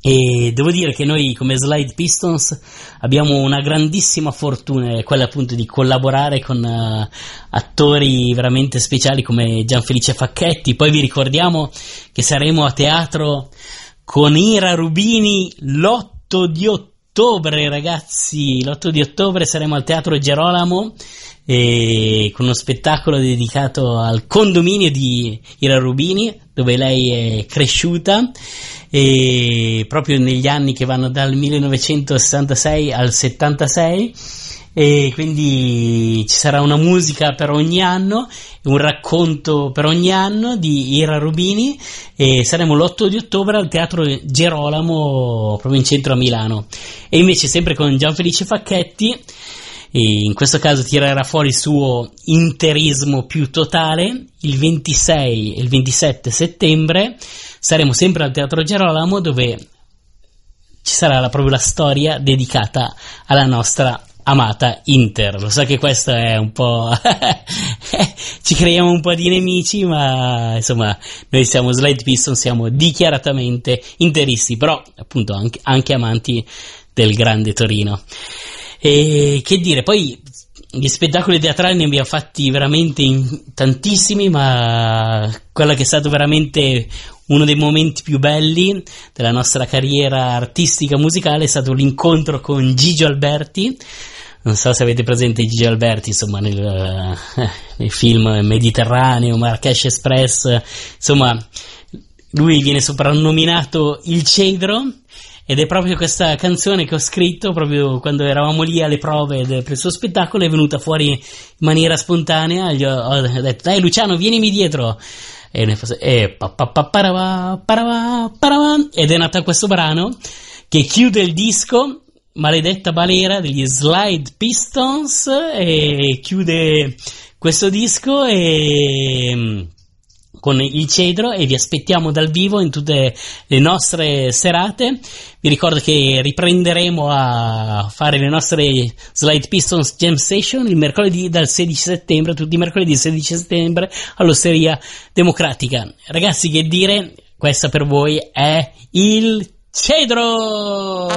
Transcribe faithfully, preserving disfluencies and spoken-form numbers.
E devo dire che noi come Slide Pistons abbiamo una grandissima fortuna, quella appunto di collaborare con uh, attori veramente speciali come Gianfelice Facchetti. Poi vi ricordiamo che saremo a teatro con Ira Rubini l'otto di ottobre, ragazzi, l'otto di ottobre saremo al Teatro Gerolamo e con uno spettacolo dedicato al condominio di Ira Rubini, dove lei è cresciuta, e proprio negli anni che vanno dal millenovecentosessantasei al settantasei, e quindi ci sarà una musica per ogni anno, un racconto per ogni anno di Ira Rubini, e saremo l'otto di ottobre al Teatro Gerolamo proprio in centro a Milano. E invece sempre con Gianfelice Facchetti, e in questo caso tirerà fuori il suo interismo più totale. Il ventisei e il ventisette settembre saremo sempre al Teatro Gerolamo, dove ci sarà la, proprio la storia dedicata alla nostra amata Inter. Lo so che questo è un po' ci creiamo un po' di nemici, ma insomma noi siamo Slide Piston, siamo dichiaratamente interisti, però appunto anche, anche amanti del grande Torino. E che dire, poi gli spettacoli teatrali ne abbiamo fatti veramente in tantissimi, ma quello che è stato veramente uno dei momenti più belli della nostra carriera artistica musicale è stato l'incontro con Gigio Alberti. Non so se avete presente Gigio Alberti, insomma, nel, nel film Mediterraneo, Marrakesh Express, insomma, lui viene soprannominato il Cedro. Ed è proprio questa canzone che ho scritto proprio quando eravamo lì alle prove del, per il suo spettacolo, è venuta fuori in maniera spontanea. Gli ho, ho detto: dai Luciano, vienimi dietro. E, e, pa, pa, pa, parava, parava, parava, ed è nato questo brano che chiude il disco, Maledetta Balera degli Slide Pistons, e chiude questo disco e con il Cedro, e vi aspettiamo dal vivo in tutte le nostre serate. Vi ricordo che riprenderemo a fare le nostre Slide Pistons Jam Session il mercoledì dal sedici settembre, tutti i mercoledì sedici settembre all'Osteria Democratica. Ragazzi, che dire, questa per voi è il Cedro!